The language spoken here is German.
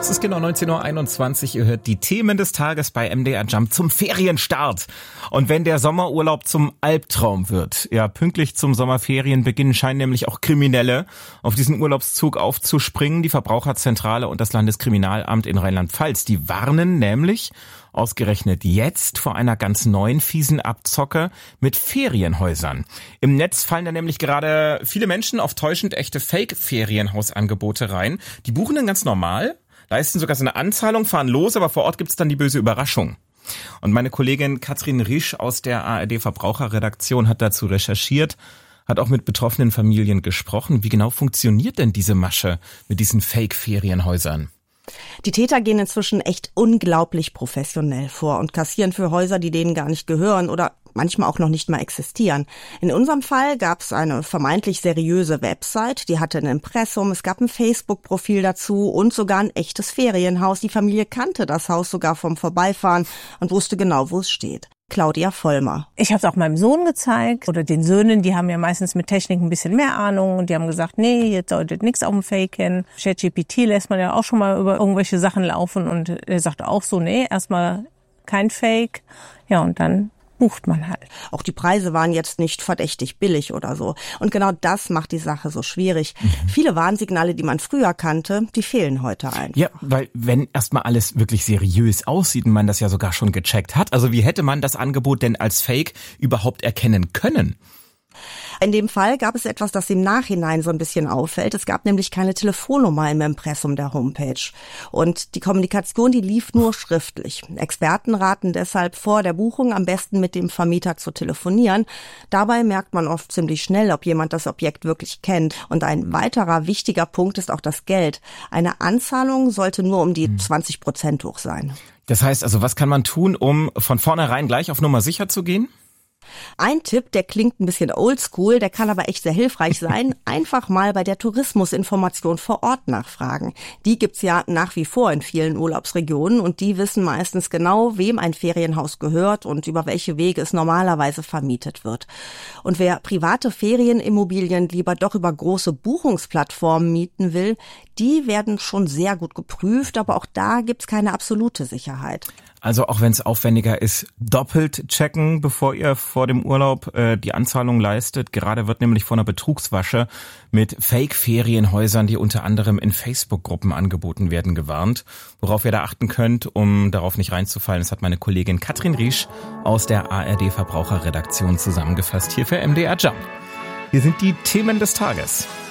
Es ist genau 19:21 Uhr. Ihr hört die Themen des Tages bei MDR Jump zum Ferienstart. Und wenn der Sommerurlaub zum Albtraum wird, ja, pünktlich zum Sommerferienbeginn scheinen nämlich auch Kriminelle auf diesen Urlaubszug aufzuspringen. Die Verbraucherzentrale und das Landeskriminalamt in Rheinland-Pfalz, die warnen nämlich ausgerechnet jetzt vor einer ganz neuen fiesen Abzocke mit Ferienhäusern. Im Netz fallen da nämlich gerade viele Menschen auf täuschend echte Fake-Ferienhausangebote rein. Die buchen dann ganz normal, leisten sogar so eine Anzahlung, fahren los, aber vor Ort gibt's dann die böse Überraschung. Und meine Kollegin Katrin Riesch aus der ARD Verbraucherredaktion hat dazu recherchiert, hat auch mit betroffenen Familien gesprochen. Wie genau funktioniert denn diese Masche mit diesen Fake-Ferienhäusern? Die Täter gehen inzwischen echt unglaublich professionell vor und kassieren für Häuser, die denen gar nicht gehören oder manchmal auch noch nicht mal existieren. In unserem Fall gab es eine vermeintlich seriöse Website, die hatte ein Impressum, es gab ein Facebook-Profil dazu und sogar ein echtes Ferienhaus. Die Familie kannte das Haus sogar vom Vorbeifahren und wusste genau, wo es steht. Claudia Vollmer. Ich habe es auch meinem Sohn gezeigt oder den Söhnen, die haben ja meistens mit Technik ein bisschen mehr Ahnung und die haben gesagt, nee, jetzt solltet nichts auf dem Faken. ChatGPT lässt man ja auch schon mal über irgendwelche Sachen laufen und er sagte auch so, nee, erstmal kein Fake. Ja, und dann bucht man halt. Auch die Preise waren jetzt nicht verdächtig billig oder so. Und genau das macht die Sache so schwierig. Viele Warnsignale, die man früher kannte, die fehlen heute einfach. Ja, weil wenn erstmal alles wirklich seriös aussieht und man das ja sogar schon gecheckt hat, also wie hätte man das Angebot denn als Fake überhaupt erkennen können? In dem Fall gab es etwas, das im Nachhinein so ein bisschen auffällt. Es gab nämlich keine Telefonnummer im Impressum der Homepage. Und die Kommunikation, die lief nur schriftlich. Experten raten deshalb vor der Buchung am besten mit dem Vermieter zu telefonieren. Dabei merkt man oft ziemlich schnell, ob jemand das Objekt wirklich kennt. Und ein weiterer wichtiger Punkt ist auch das Geld. Eine Anzahlung sollte nur um die 20% hoch sein. Das heißt also, was kann man tun, um von vornherein gleich auf Nummer sicher zu gehen? Ein Tipp, der klingt ein bisschen oldschool, der kann aber echt sehr hilfreich sein. Einfach mal bei der Tourismusinformation vor Ort nachfragen. Die gibt's ja nach wie vor in vielen Urlaubsregionen und die wissen meistens genau, wem ein Ferienhaus gehört und über welche Wege es normalerweise vermietet wird. Und wer private Ferienimmobilien lieber doch über große Buchungsplattformen mieten will, die werden schon sehr gut geprüft, aber auch da gibt's keine absolute Sicherheit. Also auch wenn es aufwendiger ist, doppelt checken, bevor ihr vor dem Urlaub die Anzahlung leistet. Gerade wird nämlich von einer Betrugsmasche mit Fake-Ferienhäusern, die unter anderem in Facebook-Gruppen angeboten werden, gewarnt. Worauf ihr da achten könnt, um darauf nicht reinzufallen, das hat meine Kollegin Katrin Riesch aus der ARD Verbraucherredaktion zusammengefasst hier für MDR Jump. Hier sind die Themen des Tages.